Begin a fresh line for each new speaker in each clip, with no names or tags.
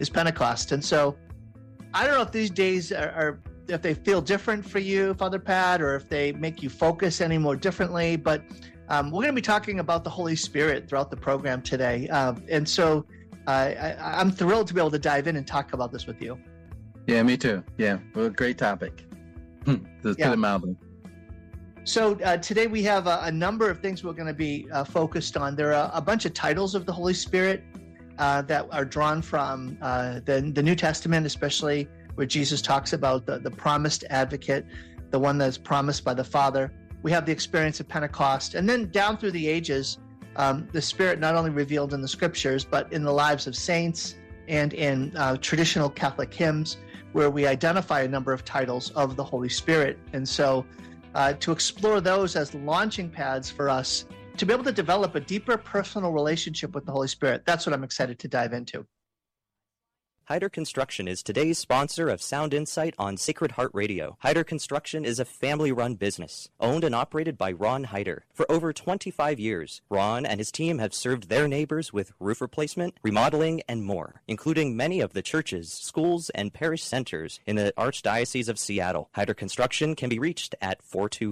is Pentecost. And so I don't know if these days are if they feel different for you, Father Pat, or if they make you focus any more differently, but we're going to be talking about the Holy Spirit throughout the program today. And so I'm thrilled to be able to dive in and talk about this with you.
Yeah, me too. Yeah, well, great topic. To put it mildly.
So today we have a number of things we're going to be focused on. There are a bunch of titles of the Holy Spirit that are drawn from the New Testament, especially where Jesus talks about the promised advocate, the one that's promised by the Father. We have the experience of Pentecost. And then down through the ages, the Spirit not only revealed in the Scriptures, but in the lives of saints and in traditional Catholic hymns, where we identify a number of titles of the Holy Spirit. And so to explore those as launching pads for us to be able to develop a deeper personal relationship with the Holy Spirit, that's what I'm excited to dive into.
Hyder Construction is today's sponsor of Sound Insight on Sacred Heart Radio. Hyder Construction is a family-run business, owned and operated by Ron Hyder. For over 25 years, Ron and his team have served their neighbors with roof replacement, remodeling, and more, including many of the churches, schools, and parish centers in the Archdiocese of Seattle. Hyder Construction can be reached at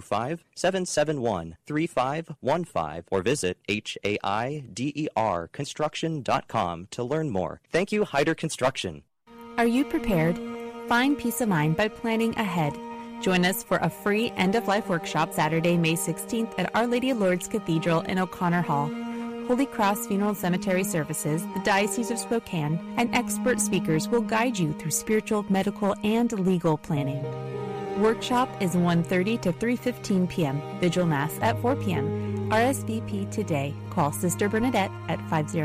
425-771-3515 or visit HAIDERconstruction.com to learn more. Thank you, Hyder Construction.
Are you prepared? Find peace of mind by planning ahead. Join us for a free end-of-life workshop Saturday, May 16th at Our Lady of Lourdes Cathedral in O'Connor Hall. Holy Cross Funeral Cemetery Services, the Diocese of Spokane, and expert speakers will guide you through spiritual, medical, and legal planning. Workshop is 1:30 to 3:15 p.m. Vigil Mass at 4 p.m. RSVP today. Call Sister Bernadette at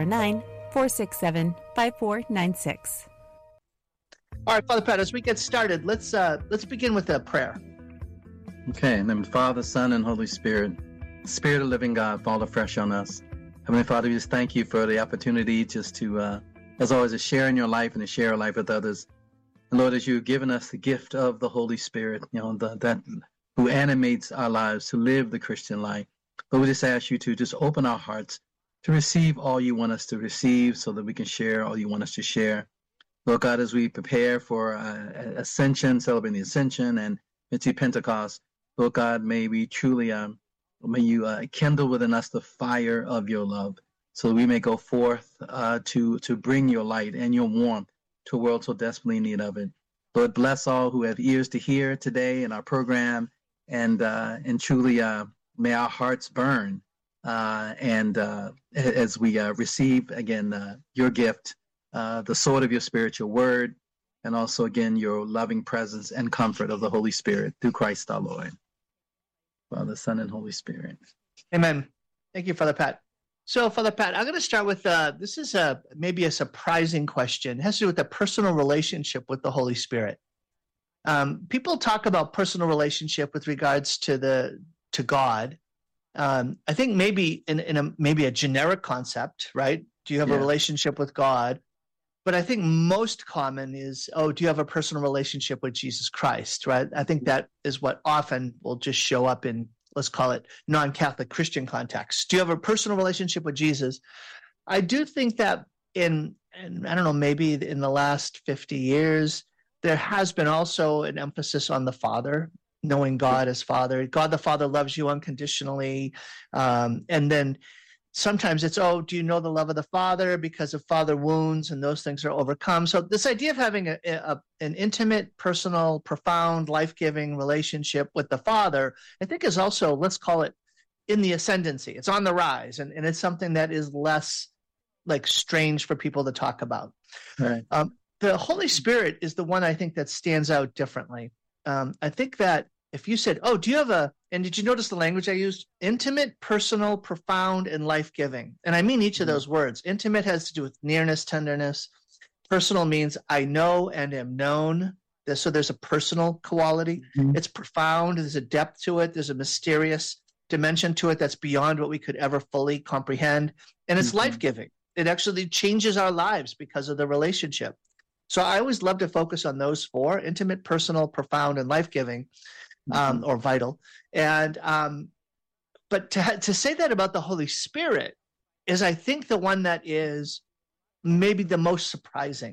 509-467-5496.
All right, Father Pat, as we get started, let's begin with a prayer.
Okay, in the name of the Father, Son, and Holy Spirit. Spirit of living God, fall afresh on us. Heavenly Father, we just thank you for the opportunity just to, as always, to share in your life and to share our life with others. And Lord, as you've given us the gift of the Holy Spirit, that who animates our lives to live the Christian life, Lord, we just ask you to just open our hearts to receive all you want us to receive so that we can share all you want us to share. Lord God, as we prepare for Ascension, celebrating the Ascension and into Pentecost, Lord God, may we truly, may you kindle within us the fire of your love so that we may go forth to bring your light and your warmth to a world so desperately in need of it. Lord, bless all who have ears to hear today in our program, and truly may our hearts burn as we receive, again, your gift, the sword of your Spirit, your word, and also, again, your loving presence and comfort of the Holy Spirit through Christ our Lord. Father, Son, and Holy Spirit.
Amen. Thank you, Father Pat. So, Father Pat, I'm going to start with, this is maybe a surprising question. It has to do with the personal relationship with the Holy Spirit. People talk about personal relationship with regards to God. I think maybe maybe a generic concept, right? Do you have a relationship with God? But I think most common is, do you have a personal relationship with Jesus Christ, right? I think that is what often will just show up in, let's call it, non-Catholic Christian context. Do you have a personal relationship with Jesus? I do think that and I don't know, maybe in the last 50 years, there has been also an emphasis on the Father, knowing God as Father. God the Father loves you unconditionally. And then sometimes it's, do you know the love of the Father because of Father wounds, and those things are overcome. So this idea of having an intimate, personal, profound, life-giving relationship with the Father, I think is also, let's call it, in the ascendancy. It's on the rise, and it's something that is less like strange for people to talk about.
Right.
The Holy Spirit is the one I think that stands out differently. I think that if you said, do you have and did you notice the language I used? Intimate, personal, profound, and life-giving. And I mean each of those words. Intimate has to do with nearness, tenderness. Personal means I know and am known. So there's a personal quality. Mm-hmm. It's profound. There's a depth to it. There's a mysterious dimension to it that's beyond what we could ever fully comprehend. And it's life-giving. It actually changes our lives because of the relationship. So I always love to focus on those four: intimate, personal, profound, and life-giving. Or vital. And but to say that about the Holy Spirit is, I think, the one that is maybe the most surprising.